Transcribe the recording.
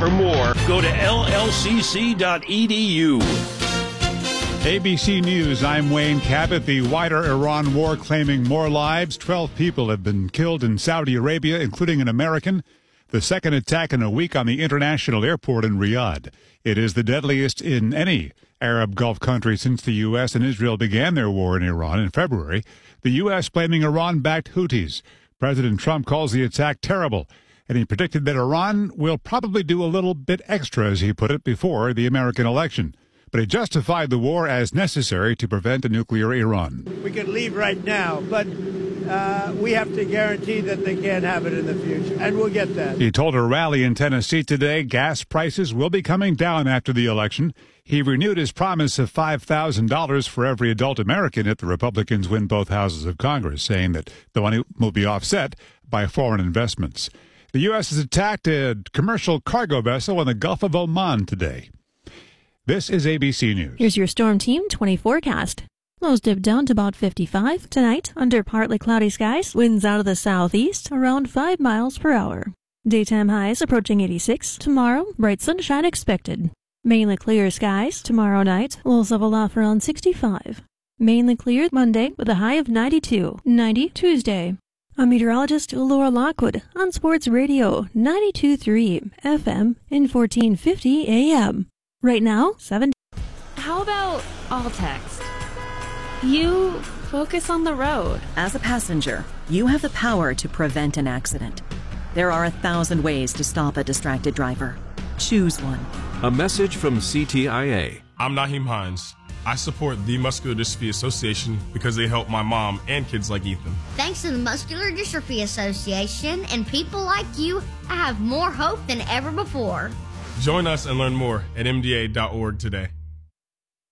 For more, go to llcc.edu. ABC News, I'm Wayne Cabot. The wider Iran war claiming more lives. 12 people have been killed in Saudi Arabia, including an American. The second attack in a week on the international airport in Riyadh. It is the deadliest in any Arab Gulf country since the U.S. and Israel began their war in Iran in February. The U.S. blaming Iran-backed Houthis. President Trump calls the attack terrible, and he predicted that Iran will probably do a little bit extra, as he put it, before the American election. But he justified the war as necessary to prevent a nuclear Iran. We could leave right now, but we have to guarantee that they can't have it in the future, and we'll get that. He told a rally in Tennessee today gas prices will be coming down after the election. He renewed his promise of $5,000 for every adult American if the Republicans win both houses of Congress, saying that the money will be offset by foreign investments. The U.S. has attacked a commercial cargo vessel in the Gulf of Oman today. This is ABC News. Here's your Storm Team 20 forecast. Lows dip down to about 55. Tonight, under partly cloudy skies, winds out of the southeast around 5 miles per hour. Daytime highs approaching 86. Tomorrow, bright sunshine expected. Mainly clear skies. Tomorrow night, lows level off around 65. Mainly clear Monday with a high of 92. 90 Tuesday. I'm meteorologist Laura Lockwood on Sports Radio 92.3 FM in 1450 AM. Right now, 7. How about all text? You focus on the road. As a passenger, you have the power to prevent an accident. There are 1,000 ways to stop a distracted driver. Choose one. A message from CTIA. I'm Naheem Hines. I support the Muscular Dystrophy Association because they help my mom and kids like Ethan. Thanks to the Muscular Dystrophy Association and people like you, I have more hope than ever before. Join us and learn more at MDA.org today.